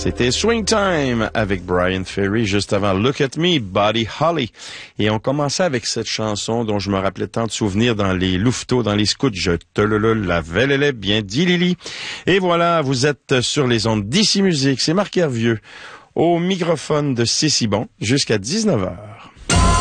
C'était Swing Time avec Brian Ferry, juste avant Look at Me, Buddy Holly. Et on commençait avec cette chanson dont je me rappelais tant de souvenirs dans les louveteaux, dans les scouts. Je te l'avais bien dit, Lily. Et voilà, vous êtes sur les ondes d'Ici Musique. C'est Marc Hervieux au microphone de C'est si bon jusqu'à 19h.